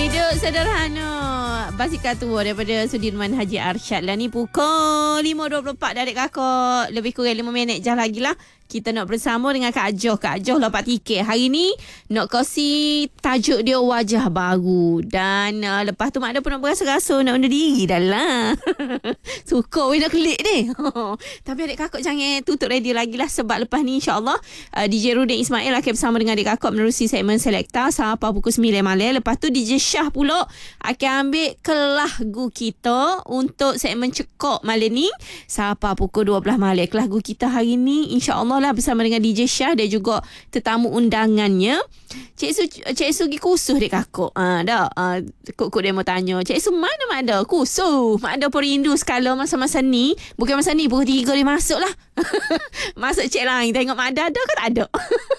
Hidup sederhana. Basikal tua daripada Sudirman Haji Arsyad lah ni. Pukul 5.24 dari kakak. Lebih kurang 5 minit je lagi lah. Kita nak bersama dengan Kak Joh. Kak Joh lompat tiket. Hari ni nak kongsi tajuk dia wajah baru. Dan lepas tu Mak Ada pun nak berasa-rasa nak undur diri dah lah. Suka weh nak klik ni. Tapi adik kakak jangan tutup radio lagi lah. Sebab lepas ni insyaAllah DJ Rudin Ismail akan bersama dengan adik kakak menerusi segmen Selekta sampai pukul 9 malam. Lepas tu DJ Syah pula akan ambil kelagu kita untuk segmen Cekok malam ni sampai pukul 12 malam. Kelagu kita hari ni insyaAllah lah bersama dengan DJ Syah dan juga tetamu undangannya. Cik Su pergi kursus dek kakak. Kok dia mau tanya, Cik Su mana Mak Ada? Kursus. Mak Ada pun rindu sekala masa-masa ni. Bukan masa ni, pukul 3 dia masuk lah. Masuk cek lain. Tengok Mak Ada ke tak ada?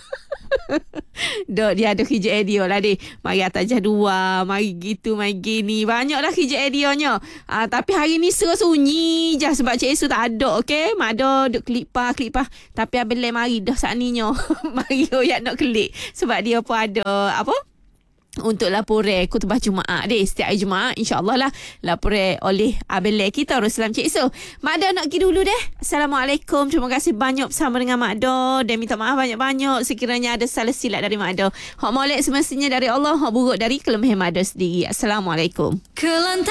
Dok dia ada kerja idea lah deh. Mari atas jadual, mari gitu, mari gini. Banyaklah kerja ideanya. Tapi hari ni sunyi je sebab Cik Su tak ada, okey? Mak Ada duk kelipah. Tapi abang leh mari dah saat ni nyo. Mari oyak nak klik sebab dia pun ada apa? Untuk laporan khutbah Jumaat deh. Setiap hari Jumaat insyaAllah lah laporan oleh Abang Lek kita. Ruslan Cik Su. Mak Da nak pergi dulu deh. Assalamualaikum. Terima kasih banyak bersama dengan Mak Da. Dan minta maaf banyak-banyak sekiranya ada salah silap dari Mak Da. Hak molek semestinya dari Allah, hak buruk dari kelemahan Mak Da sendiri. Assalamualaikum.